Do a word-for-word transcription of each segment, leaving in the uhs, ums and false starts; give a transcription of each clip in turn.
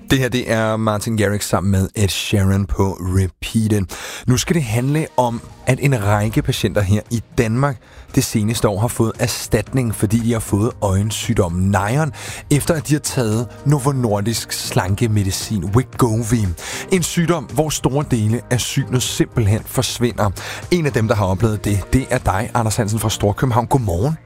Det her, det er Martin Garrix sammen med Ed Sheeran på Repeated. Nu skal det handle om, at en række patienter her i Danmark det seneste år har fået erstatning, fordi de har fået øjensygdommen Niron, efter at de har taget Novo Nordisk slankemedicin Wegovy. En sygdom, hvor store dele af synet simpelthen forsvinder. En af dem, der har oplevet det, det er dig, Anders Hansen fra Storkøbenhavn. Godmorgen.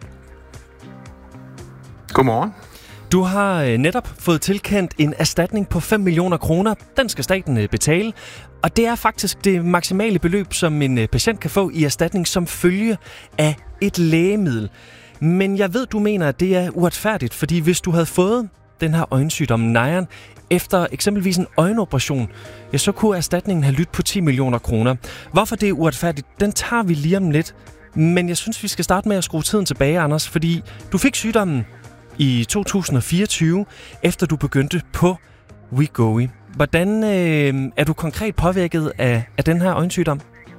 Godmorgen. Du har netop fået tilkendt en erstatning på fem millioner kroner. Den skal staten betale, og det er faktisk det maksimale beløb, som en patient kan få i erstatning som følge af et lægemiddel. Men jeg ved, du mener, at det er uretfærdigt, fordi hvis du havde fået den her øjensygdom Niron efter eksempelvis en øjenoperation, ja, så kunne erstatningen have lyttet på ti millioner kroner. Hvorfor det er uretfærdigt, den tager vi lige om lidt. Men jeg synes, vi skal starte med at skrue tiden tilbage, Anders, fordi du fik sygdommen i to tusind og fireogtyve, efter du begyndte på Wegovy. Hvordan øh, er du konkret påvirket af, af den her øjensygdom?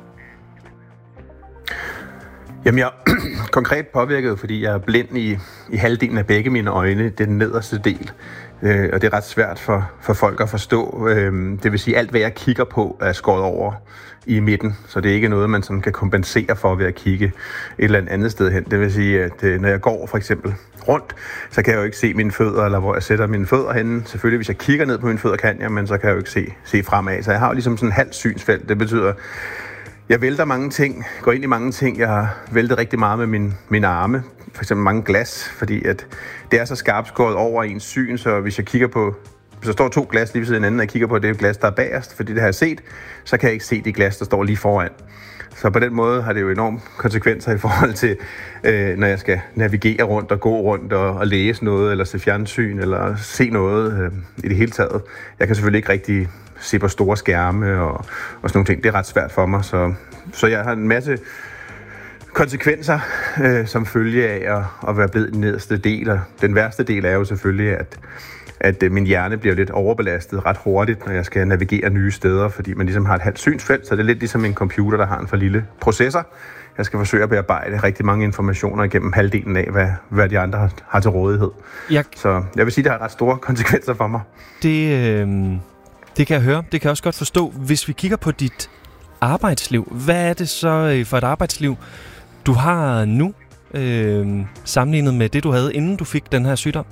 Jamen, jeg er konkret påvirket, fordi jeg er blind i, i halvdelen af begge mine øjne. Det er den nederste del, øh, og det er ret svært for, for folk at forstå. Øh, det vil sige, alt hvad jeg kigger på er skåret over i midten, så det er ikke noget, man sådan kan kompensere for ved at kigge et eller andet sted hen. Det vil sige, at øh, når jeg går for eksempel rundt, så kan jeg jo ikke se mine fødder, eller hvor jeg sætter mine fødder henne. Selvfølgelig, hvis jeg kigger ned på mine fødder, kan jeg, men så kan jeg jo ikke se, se fremad. Så jeg har jo ligesom sådan en halvt synsfelt. Det betyder, jeg vælter mange ting, går ind i mange ting. Jeg har væltet rigtig meget med min, mine arme, for eksempel mange glas, fordi at det er så skarpt skåret over ens syn, så hvis jeg kigger på, hvis der står to glas lige ved siden af hinanden, og jeg kigger på det glas, der er bagerst, fordi det har jeg set, så kan jeg ikke se det glas, der står lige foran. Så på den måde har det jo enorme konsekvenser i forhold til, øh, når jeg skal navigere rundt og gå rundt og, og læse noget, eller se fjernsyn, eller se noget øh, i det hele taget. Jeg kan selvfølgelig ikke rigtig se på store skærme og, og sådan nogle ting. Det er ret svært for mig, så, så jeg har en masse konsekvenser øh, som følge af at, at være blevet den nederste del. Og den værste del er jo selvfølgelig, at at min hjerne bliver lidt overbelastet ret hurtigt, når jeg skal navigere nye steder, fordi man ligesom har et halvt synsfelt, så det er lidt ligesom en computer, der har en for lille processor. Jeg skal forsøge at bearbejde rigtig mange informationer igennem halvdelen af, hvad, hvad de andre har, har til rådighed. Jeg... Så jeg vil sige, at det har ret store konsekvenser for mig. Det, øh, det kan jeg høre. Det kan jeg også godt forstå. Hvis vi kigger på dit arbejdsliv, hvad er det så for et arbejdsliv, du har nu, øh, sammenlignet med det, du havde, inden du fik den her sygdom?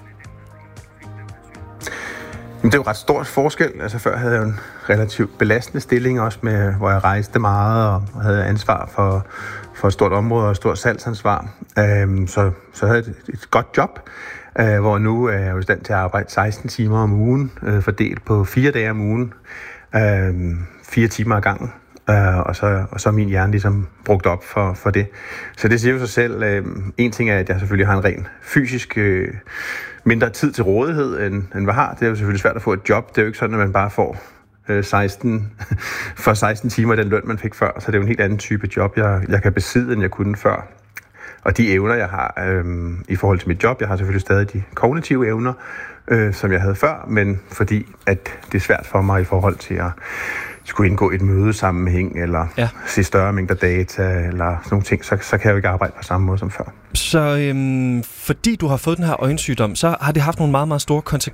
Men det er jo ret stort forskel. Altså før havde jeg en relativt belastende stilling også, med, hvor jeg rejste meget og havde ansvar for, for et stort område og et stort salgsansvar. Øhm, så, så havde jeg et, et godt job, øh, hvor nu er jeg jo i stand til at arbejde seksten timer om ugen, øh, fordelt på fire dage om ugen, øh, fire timer ad gangen. Uh, og, så, og så er min hjerne ligesom brugt op for, for det. Så det siger jo sig selv. Uh, en ting er, at jeg selvfølgelig har en ren fysisk uh, mindre tid til rådighed, end, end hvad har. Det er jo selvfølgelig svært at få et job. Det er jo ikke sådan, at man bare får uh, seksten, for seksten timer den løn, man fik før. Så det er jo en helt anden type job, jeg, jeg kan besidde, end jeg kunne før. Og de evner, jeg har øh, i forhold til mit job, jeg har selvfølgelig stadig de kognitive evner, øh, som jeg havde før, men fordi at det er svært for mig i forhold til at skulle indgå i et mødesammenhæng, eller ja. se større mængder data, eller sådan nogle ting, så, så kan jeg jo ikke arbejde på samme måde som før. Så øhm, fordi du har fået den her øjensygdom, så har det haft nogle meget, meget store konsekvenser